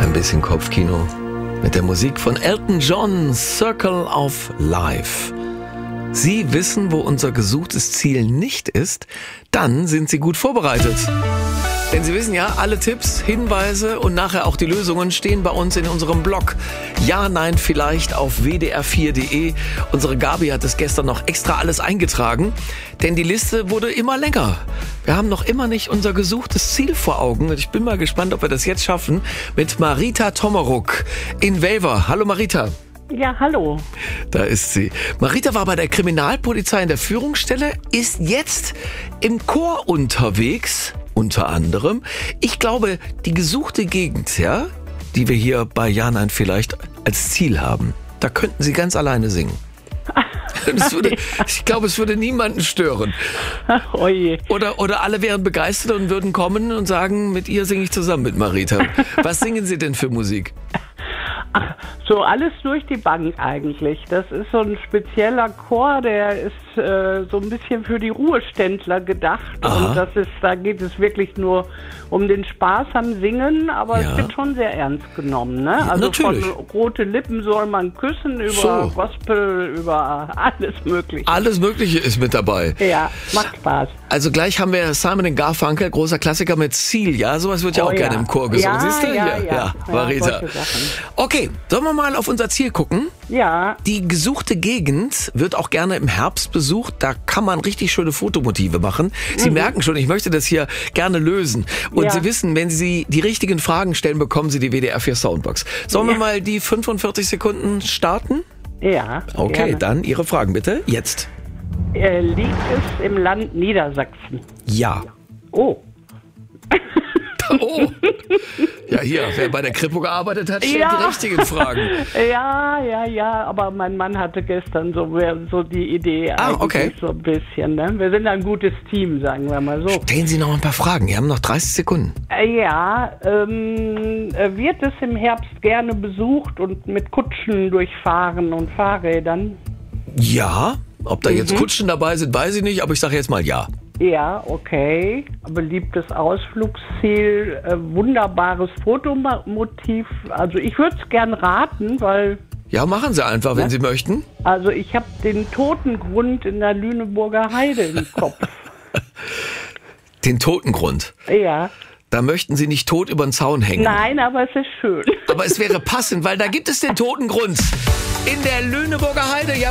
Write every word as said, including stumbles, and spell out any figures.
ein bisschen Kopfkino mit der Musik von Elton John, Circle of Life. Sie wissen, wo unser gesuchtes Ziel nicht ist, dann sind Sie gut vorbereitet. Denn Sie wissen ja, alle Tipps, Hinweise und nachher auch die Lösungen stehen bei uns in unserem Blog. Ja, nein, vielleicht auf w d r vier punkt d e. Unsere Gabi hat es gestern noch extra alles eingetragen, denn die Liste wurde immer länger. Wir haben noch immer nicht unser gesuchtes Ziel vor Augen und ich bin mal gespannt, ob wir das jetzt schaffen mit Marita Tommeruk in Welver. Hallo Marita. Ja, hallo. Da ist sie. Marita war bei der Kriminalpolizei in der Führungsstelle, ist jetzt im Chor unterwegs, unter anderem. Ich glaube, die gesuchte Gegend, ja, die wir hier bei Ja, nein, vielleicht als Ziel haben, da könnten Sie ganz alleine singen. Das würde, ich glaube, es würde niemanden stören. Ach, oje. Oder, oder alle wären begeistert und würden kommen und sagen, mit ihr singe ich zusammen mit Marita. Was singen Sie denn für Musik? Ach, so alles durch die Bank eigentlich. Das ist so ein spezieller Chor, der ist äh, so ein bisschen für die Ruheständler gedacht. Aha. Und das ist, da geht es wirklich nur um den Spaß am Singen, aber Ja. es wird schon sehr ernst genommen. Ne? Also Natürlich. von rote Lippen soll man küssen, über So. Gospel, über alles Mögliche. Alles Mögliche ist mit dabei. Ja, macht Spaß. Also gleich haben wir Simon and Garfunkel, großer Klassiker mit Ziel, ja? Sowas wird ja Oh auch ja. gerne im Chor gesungen. Ja, Siehst du? ja, Hier. ja. Ja, Marita. solche Sachen. Okay, sollen wir mal auf unser Ziel gucken? Ja, Die gesuchte Gegend wird auch gerne im Herbst besucht. Da kann man richtig schöne Fotomotive machen. Sie merken schon, ich möchte das hier gerne lösen. Und Ja. Sie wissen, wenn Sie die richtigen Fragen stellen, bekommen Sie die W D R vier Soundbox. Sollen wir Ja. mal die fünfundvierzig Sekunden starten? ja. Okay, gerne. dann Ihre Fragen bitte. Jetzt. Äh, liegt es im Land Niedersachsen? Ja. Oh. Oh. Ja, hier, wer bei der Kripo gearbeitet hat, stellt Ja. die richtigen Fragen. Ja, ja, ja, aber mein Mann hatte gestern so, so die Idee Ah, eigentlich okay. so ein bisschen. Ne? Wir sind ein gutes Team, sagen wir mal so. Stellen Sie noch ein paar Fragen. Wir haben noch dreißig Sekunden. Äh, ja, ähm, äh, wird es im Herbst gerne besucht und mit Kutschen durchfahren und Fahrrädern? Ja. Ob da jetzt Kutschen dabei sind, weiß ich nicht, aber ich sage jetzt mal ja. Ja, okay. Beliebtes Ausflugsziel, äh, wunderbares Fotomotiv. Also ich würde es gern raten, weil Ja, machen Sie einfach, wenn Sie möchten. also ich habe den Totengrund in der Lüneburger Heide im Kopf. Den Totengrund. Ja. Da möchten Sie nicht tot über den Zaun hängen. Nein, aber es ist schön. Aber es wäre passend, weil da gibt es den Totengrund. In der Lüneburger Heide. Ja,